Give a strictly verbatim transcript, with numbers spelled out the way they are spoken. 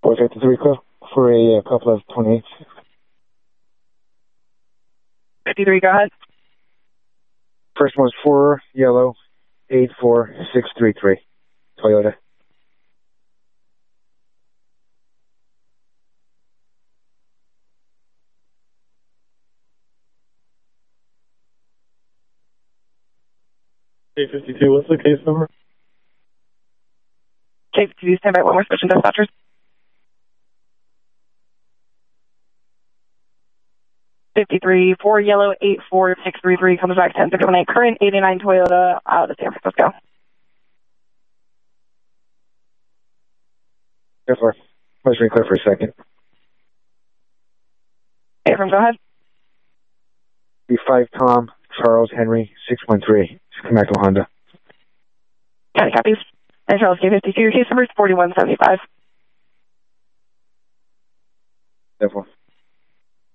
four fifty-three call for a, a couple of twenty-eights. fifty-three, go ahead. First one's four yellow eight four six three three Toyota. K fifty-two, what's the case number? K fifty-two, stand by, one more special dispatchers. fifty-three, four yellow eight four six three three comes back ten thirty-one, current eighty-nine Toyota out of San Francisco. Therefore, let's be clear for a second. Abrams, go ahead. B five Tom Charles Henry six one three. Come back to Honda. County copies. And Charles K fifty-two, case number is forty-one seventy-five.